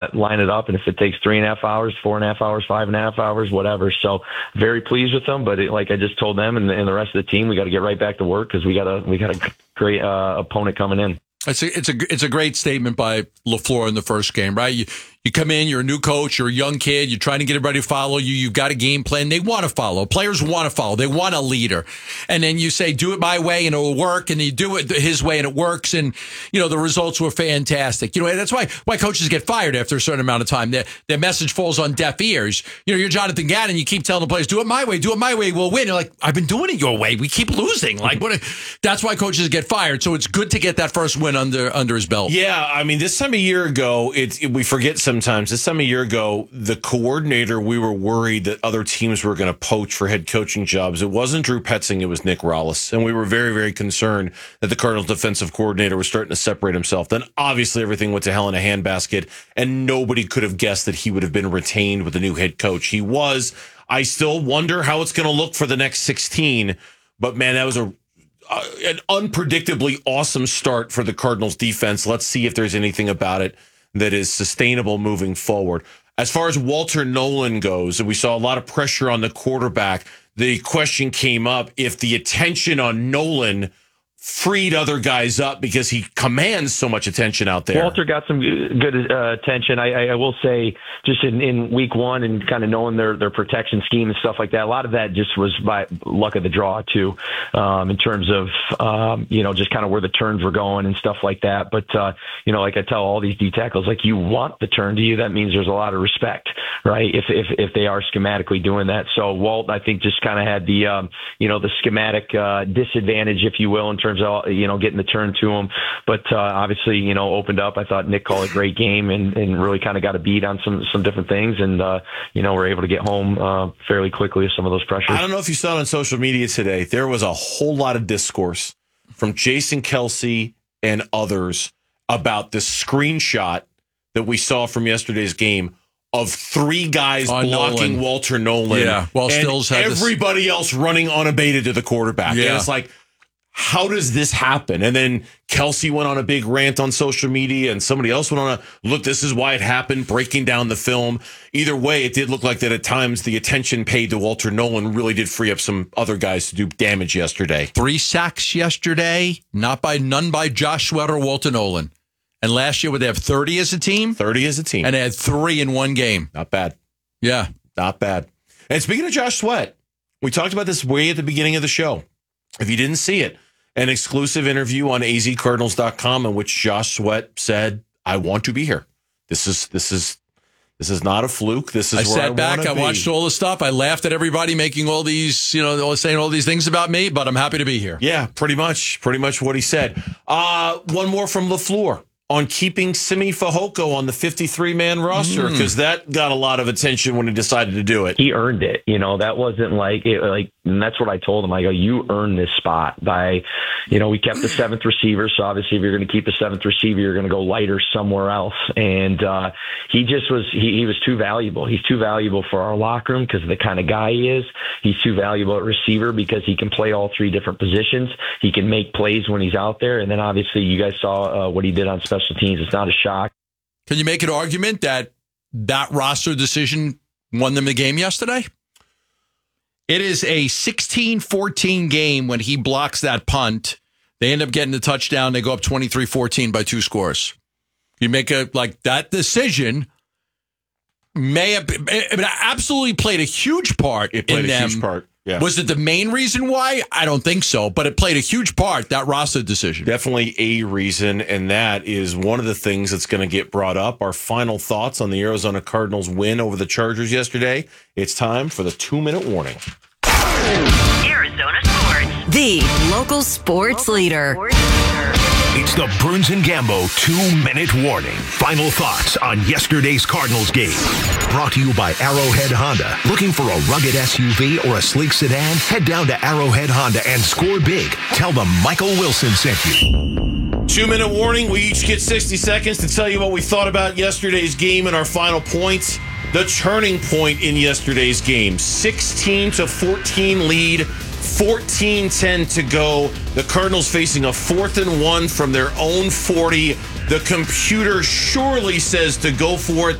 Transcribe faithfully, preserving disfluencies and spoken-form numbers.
not, line it up. And if it takes three and a half hours, four and a half hours, five and a half hours, whatever. So very pleased with them. But it, like I just told them and, and the rest of the team, we got to get right back to work because we got a we got a great uh, opponent coming in. It's a, it's a, it's a great statement by LaFleur in the first game, right? You, you come in, you're a new coach, you're a young kid, you're trying to get everybody to follow you. You've got a game plan. They want to follow. Players want to follow. They want a leader. And then you say, do it my way and it'll work. And you do it his way and it works. And, you know, the results were fantastic. You know, that's why, why coaches get fired after a certain amount of time. Their, their message falls on deaf ears. You know, you're Jonathan Gannon. You keep telling the players, do it my way, do it my way, we'll win. You're like, I've been doing it your way. We keep losing. Like, what? A, that's why coaches get fired. So it's good to get that first win under, under his belt. Yeah. I mean, this time a year ago, it's, it, we forget sometimes, this time a year ago, the coordinator, we were worried that other teams were going to poach for head coaching jobs. It wasn't Drew Petzing, it was Nick Rallis. And we were very, very concerned that the Cardinals defensive coordinator was starting to separate himself. Then obviously everything went to hell in a handbasket, and nobody could have guessed that he would have been retained with the new head coach. He was. I still wonder how it's going to look for the next sixteen. But man, that was a uh, an unpredictably awesome start for the Cardinals defense. Let's see if there's anything about it that is sustainable moving forward. As far as Walter Nolan goes, and we saw a lot of pressure on the quarterback, the question came up if the attention on Nolan freed other guys up because he commands so much attention out there. Walter got some good uh, attention. I, I will say just in, in week one and kind of knowing their, their protection scheme and stuff like that, a lot of that just was by luck of the draw too, um, in terms of, um, you know, just kind of where the turns were going and stuff like that. But, uh, you know, like I tell all these D tackles, like you want the turn to you, that means there's a lot of respect, right? If, if, if they are schematically doing that. So Walt, I think just kind of had the, um, you know, the schematic, uh, disadvantage, if you will, in terms of, you know, getting the turn to him. But, uh, obviously, you know, opened up. I thought Nick called a great game and, and really kind of got a beat on some, some different things. And, uh, you know, we're able to get home, uh, fairly quickly with some of those pressures. I don't know if you saw it on social media today. There was a whole lot of discourse from Jason Kelce and others about the screenshot that we saw from yesterday's game of three guys on blocking Nolan. Walter Nolan. Yeah, while and Stills had everybody this... else running unabated to the quarterback. Yeah. And it's like, how does this happen? And then Kelce went on a big rant on social media, and somebody else went on a, look, this is why it happened, breaking down the film. Either way, it did look like that at times the attention paid to Walter Nolan really did free up some other guys to do damage yesterday. Three sacks yesterday, not by none by Josh Sweat or Walter Nolan. And last year, would they have thirty as a team? thirty as a team. And they had three in one game. Not bad. Yeah. Not bad. And speaking of Josh Sweat, we talked about this way at the beginning of the show. If you didn't see it, an exclusive interview on A Z Cardinals dot com in which Josh Sweat said, I want to be here. This is this is this is not a fluke. This is I where sat I back, I be. watched all the stuff. I laughed at everybody making all these, you know, saying all these things about me, but I'm happy to be here. Yeah, pretty much. Pretty much what he said. Uh, one more from LaFleur on keeping Simi Fehoko on the fifty-three man roster, because mm. that got a lot of attention when he decided to do it. He earned it. You know, that wasn't like, it, like, and that's what I told him. I go, you earned this spot by, you know, we kept the seventh receiver. So obviously if you're going to keep a seventh receiver, you're going to go lighter somewhere else. And, uh, he just was, he, he was too valuable. He's too valuable for our locker room because of the kind of guy he is. He's too valuable at receiver because he can play all three different positions. He can make plays when he's out there. And then obviously you guys saw uh, what he did on special teams. It's not a shock. Can you make an argument that that roster decision won them the game yesterday? It is a sixteen fourteen game when he blocks that punt. They end up getting the touchdown. They go up twenty-three fourteen by two scores. You make a, like, that decision may have it absolutely played a huge part it played in a them. Huge part. Yeah. Was it the main reason why? I don't think so, but it played a huge part, that roster decision. Definitely a reason, and that is one of the things that's going to get brought up. Our final thoughts on the Arizona Cardinals win over the Chargers yesterday. It's time for the two-minute warning. Arizona Sports, the local sports local leader. Sports leader. It's the Burns and Gambo two-minute warning. Final thoughts on yesterday's Cardinals game. Brought to you by Arrowhead Honda. Looking for a rugged S U V or a sleek sedan? Head down to Arrowhead Honda and score big. Tell them Michael Wilson sent you. Two-minute warning. We each get sixty seconds to tell you what we thought about yesterday's game and our final points. The turning point in yesterday's game. sixteen to fourteen lead. fourteen ten to go. The Cardinals facing a fourth and one from their own forty. The computer surely says to go for it.